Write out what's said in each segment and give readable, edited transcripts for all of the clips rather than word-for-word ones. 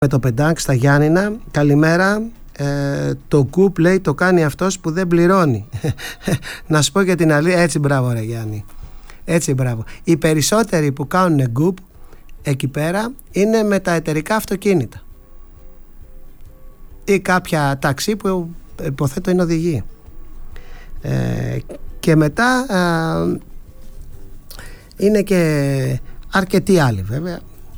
Με το Πεντάνκ στα Γιάννηνα. Καλημέρα. Το κουπ λέει το κάνει αυτός που δεν πληρώνει. Να σου πω για την αλήθεια. Έτσι μπράβο ρε Γιάννη. Έτσι μπράβο. Οι περισσότεροι που κάνουν κουπ εκεί πέρα είναι με τα εταιρικά αυτοκίνητα ή κάποια ταξί που υποθέτω είναι οδηγοί. Και μετά είναι και αρκετοί άλλοι βέβαια,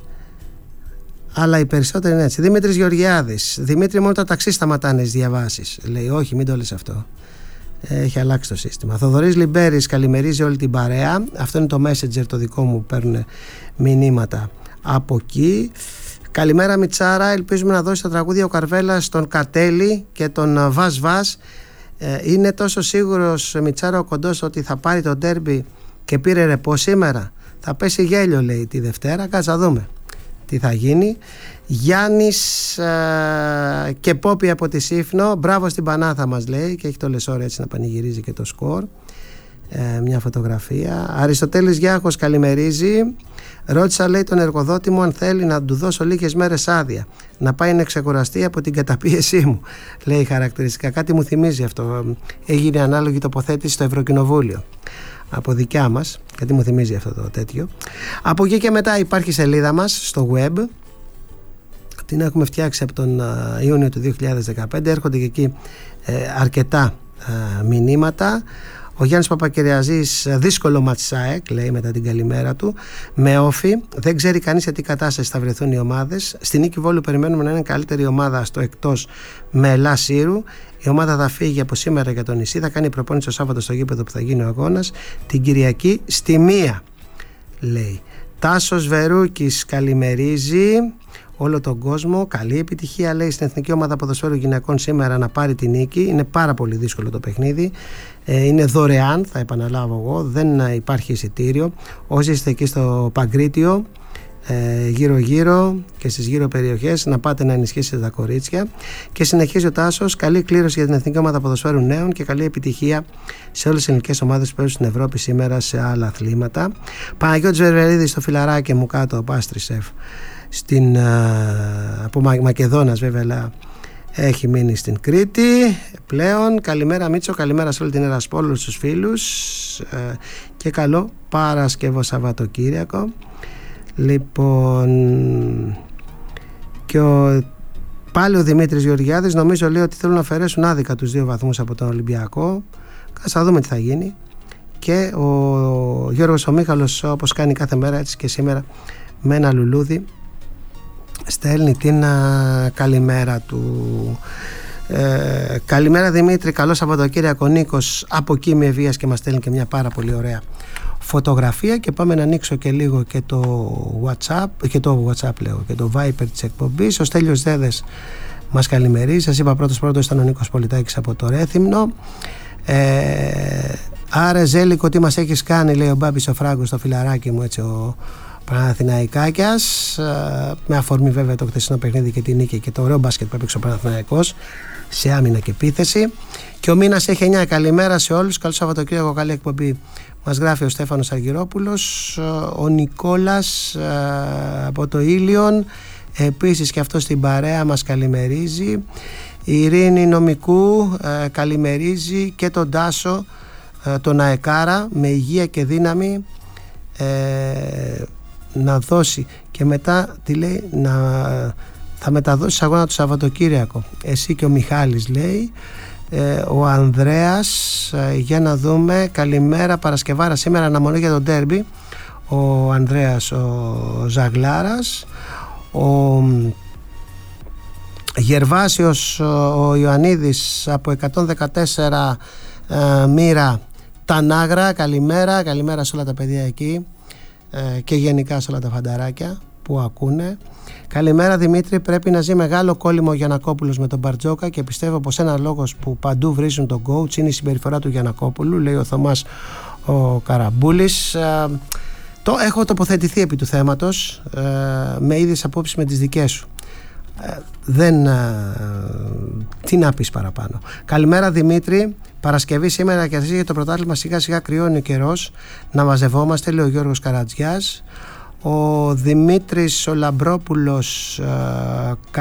αλλά οι περισσότεροι είναι έτσι. Δημήτρης Γεωργιάδης. Δημήτρη, μόνο τα ταξί σταματάνε τις διαβάσεις. Λέει όχι, μην το λες αυτό. Έχει αλλάξει το σύστημα. Θοδωρής Λιμπέρης καλημερίζει όλη την παρέα. Αυτό είναι το Messenger το δικό μου, παίρνουν μηνύματα από εκεί. Καλημέρα Μιτσάρα, ελπίζουμε να δώσει τα τραγούδια ο Καρβέλας στον Κατέλη και τον Βας Βας. Είναι τόσο σίγουρος Μιτσάρα ο Κοντός ότι θα πάρει το ντέρμπι και πήρε ρεπό σήμερα? Θα πέσει γέλιο λέει τη Δευτέρα, κάτσε να δούμε τι θα γίνει. Γιάννης και Πόπη από τη Σύφνο, μπράβο στην Πανάθα μας λέει, και έχει το Λεσόρ έτσι να πανηγυρίζει και το σκορ. Μια φωτογραφία. Αριστοτέλης Γιάχος καλημερίζει. Ρώτησα λέει τον εργοδότη μου αν θέλει να του δώσω λίγες μέρες άδεια να πάει να ξεκουραστεί από την καταπίεσή μου, λέει χαρακτηριστικά. Κάτι μου θυμίζει αυτό. Έγινε ανάλογη τοποθέτηση στο Ευρωκοινοβούλιο από δικιά μας. Κάτι μου θυμίζει αυτό το τέτοιο. Από εκεί και μετά υπάρχει σελίδα μας στο web. Την έχουμε φτιάξει από τον Ιούνιο του 2015. Έρχονται και εκεί αρκετά μηνύματα. Ο Γιάννης Παπακυριαζής, δύσκολο ματσάεκ, λέει μετά την καλημέρα του, με όφη. Δεν ξέρει κανείς σε τι κατάσταση θα βρεθούν οι ομάδες. Στην Νίκη Βόλου περιμένουμε να είναι καλύτερη ομάδα στο εκτός με Ελλάς Σύρου. Η ομάδα θα φύγει από σήμερα για το νησί. Θα κάνει προπόνηση το Σάββατο στο γήπεδο που θα γίνει ο αγώνας την Κυριακή στη 1, λέει. Τάσος Βερούκης καλημερίζει όλο τον κόσμο. Καλή επιτυχία λέει στην Εθνική Ομάδα Ποδοσφαίρου Γυναικών σήμερα να πάρει την νίκη. Είναι πάρα πολύ δύσκολο το παιχνίδι. Είναι δωρεάν, θα επαναλάβω εγώ, δεν υπάρχει εισιτήριο. Όσοι είστε εκεί στο Παγκρίτιο, γύρω-γύρω και στις γύρω περιοχές, να πάτε να ενισχύσετε τα κορίτσια. Και συνεχίζει ο Τάσος, καλή κλήρωση για την Εθνική Ομάδα Ποδοσφαίρου Νέων και καλή επιτυχία σε όλες τις ελληνικές ομάδες που παίζουν στην Ευρώπη σήμερα σε άλλα αθλήματα. Παναγιώτης Βερβερίδης στο φιλαράκι μου κάτω, ο Πάστρισεφ, από Μακεδόνας βέβαια, αλλά έχει μείνει στην Κρήτη πλέον. Καλημέρα Μίτσο, καλημέρα σε όλη την Ερασπόλου, στους φίλους, και καλό Παρασκευό Σαββατοκύριακο. Λοιπόν, και πάλι ο Δημήτρης Γεωργιάδης νομίζω λέει ότι θέλουν να αφαιρέσουν άδικα τους 2 βαθμούς από τον Ολυμπιακό. Θα δούμε τι θα γίνει. Και ο Γιώργος ο Μίχαλος, όπως κάνει κάθε μέρα έτσι και σήμερα, με ένα λουλούδι στέλνει την καλημέρα του. Καλημέρα Δημήτρη, καλό Σαββατοκύριακο. Νίκος από Κίμη Ευβίας και μας στέλνει και μια πάρα πολύ ωραία φωτογραφία. Και πάμε να ανοίξω και λίγο και το WhatsApp, και το Viper της εκπομπής. Ο Στέλιος Δέδες μας καλημερίζει. Σας είπα πρώτος ήταν ο Νίκος Πολιτάκης από το Ρέθυμνο. Άρα Ζέλικο, τι μας έχεις κάνει, λέει ο Μπάμπης ο Φράγκος στο φιλαράκι μου, έτσι ο Παναθηναϊκάκιας, με αφορμή βέβαια το χθεσινό παιχνίδι και την νίκη και το ωραίο μπάσκετ που έπαιξε ο Παναθηναϊκός σε άμυνα και επίθεση. Και ο μήνας έχει 9. Καλημέρα σε όλους, καλό Σαββατοκύριακο, καλή εκπομπή, μας γράφει ο Στέφανος Αργυρόπουλος. Ο Νικόλας από το Ήλιον επίσης και αυτό στην παρέα μας καλημερίζει. Η Ειρήνη Νομικού καλημερίζει και τον Τάσο τον Αεκάρα, με υγεία και δύναμη να δώσει. Και μετά τι λέει, θα μεταδώσει αγώνα το Σαββατοκύριακο, εσύ και ο Μιχάλης, λέει. Ο Ανδρέας, για να δούμε, καλημέρα Παρασκευάρα, σήμερα αναμονή για τον ντέρμπι, ο Ανδρέας ο Ζαγλάρας. Ο Γερβάσιος ο Ιωαννίδης από 114 Μοίρα Τανάγρα, καλημέρα σε όλα τα παιδιά εκεί και γενικά σε όλα τα φανταράκια που ακούνε. Καλημέρα Δημήτρη, πρέπει να ζει μεγάλο κόλλημο ο Γιαννακόπουλος με τον Μπαρτζόκα και πιστεύω πως ένα λόγος που παντού βρίζουν τον coach είναι η συμπεριφορά του Γιαννακόπουλου, λέει ο Θωμάς ο Καραμπούλης. Έχω τοποθετηθεί επί του θέματος με ίδιες απόψεις με τις δικές σου. Τι να πεις παραπάνω. Καλημέρα Δημήτρη, Παρασκευή σήμερα και αρχίζει για το πρωτάθλημα, σιγά σιγά κρυώνει ο καιρός, να μαζευόμαστε, λέει ο Γιώργος Καρατζιάς. Ο Δημήτρης ο Λαμπρόπουλος